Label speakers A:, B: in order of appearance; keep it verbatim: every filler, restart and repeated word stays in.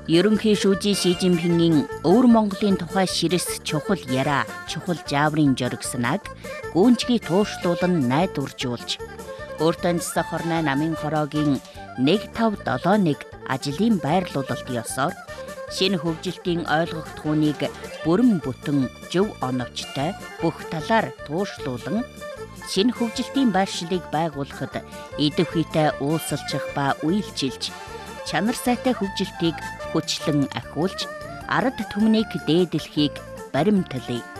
A: Ерөнхий шүүжи Ши Жинпингийн өвөр Монголын тухай ширэс чухал яриа, чухал жааврын жоригснаг гүнжгий туушруулан найдваржуулж, өөртөө цэцэх хорноо намын хороогийн нэг тав долоо нэг ажлын байрлуулалт ёсоор шинэ хөгжилтийн ойлгогдохууныг бүрэн бүтэн зөв оновчтой бүх талаар туушруулан шинэ хөгжилтийн байршлыг байгуулахад идэвхийтэй уулзалчих ба үйлчилж, чанар сайтай хөгжилтийг хүчлэн ахиулж, ард түмнийг дээдлэхийг баримтлая.